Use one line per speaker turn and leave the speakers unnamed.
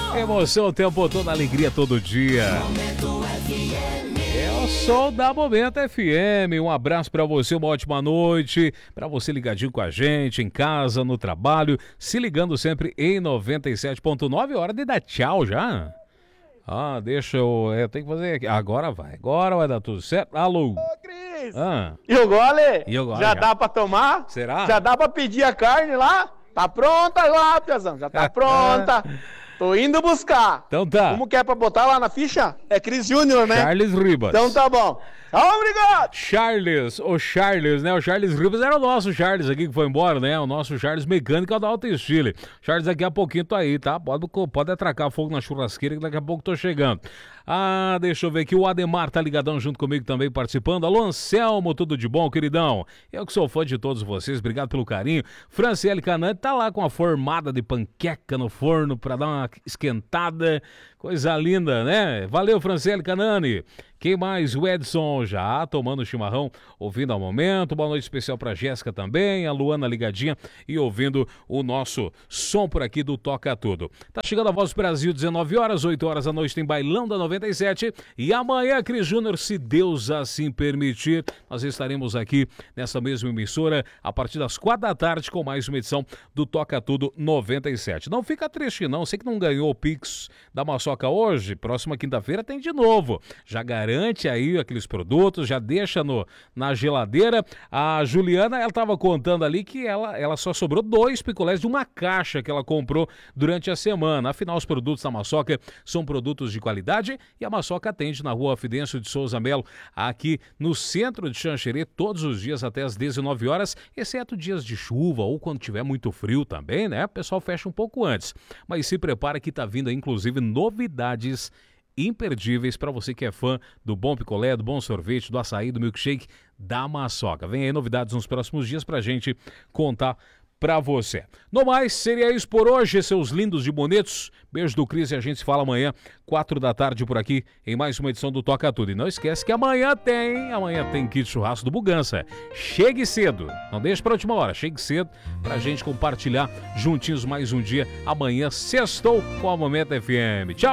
Emoção o tempo todo, alegria todo dia. É o som da Momento FM. Um abraço pra você, uma ótima noite. Pra você ligadinho com a gente, em casa, no trabalho, se ligando sempre em 97.9. Hora de dar tchau já. Deixa eu tenho que fazer aqui. Agora vai dar tudo certo. Alô.
Ô, Cris.
E o gole?
Já dá pra tomar?
Será?
Já dá pra pedir a carne lá? Tá pronta lá, Piazão. Já tá pronta. Tô indo buscar.
Então tá.
Como que é pra botar lá na ficha? É Cris Júnior, né?
Charles Ribas.
Então tá bom. Obrigado!
O Charles, né? O Charles Ribas era o nosso Charles aqui que foi embora, né? O nosso Charles mecânico da Alto Estilo. Charles, daqui a pouquinho tô aí, tá? Pode atracar fogo na churrasqueira que daqui a pouco tô chegando. Deixa eu ver aqui, o Ademar tá ligadão junto comigo também participando. Alô, Anselmo, tudo de bom, queridão? Eu que sou fã de todos vocês, obrigado pelo carinho. Franciele Canante tá lá com a formada de panqueca no forno pra dar uma esquentada. Coisa linda, né? Valeu, Franciele Canani. Quem mais? O Edson já tomando chimarrão, ouvindo ao momento. Boa noite especial pra Jéssica também, a Luana ligadinha e ouvindo o nosso som por aqui do Toca Tudo. Tá chegando a Voz do Brasil, 19 horas, 8 horas da noite tem Bailão da 97 e amanhã, Cris Júnior, se Deus assim permitir, nós estaremos aqui nessa mesma emissora a partir das 4 da tarde com mais uma edição do Toca Tudo 97. Não fica triste não, sei que não ganhou o Pix da Maçoca hoje, próxima quinta-feira tem de novo. Já garante aí aqueles produtos, já deixa na geladeira. A Juliana, ela estava contando ali que ela só sobrou 2 picolés de uma caixa que ela comprou durante a semana. Afinal, os produtos da Maçoca são produtos de qualidade e a Maçoca atende na rua Fidêncio de Souza Melo, aqui no centro de Xanxerê, todos os dias até as 19 horas, exceto dias de chuva ou quando tiver muito frio também, né? O pessoal fecha um pouco antes. Mas se prepara que tá vindo aí, inclusive, novidades imperdíveis para você que é fã do bom picolé, do bom sorvete, do açaí, do milkshake da Maçoca. Vem aí novidades nos próximos dias pra gente contar pra você. No mais, seria isso por hoje, seus lindos de bonetos. Beijo do Cris e a gente se fala amanhã, 4 da tarde por aqui, em mais uma edição do Toca Tudo. E não esquece que amanhã tem kit churrasco do Bugança. Chegue cedo, não deixe pra última hora, chegue cedo pra gente compartilhar juntinhos mais um dia. Amanhã, sextou com a Momento FM. Tchau!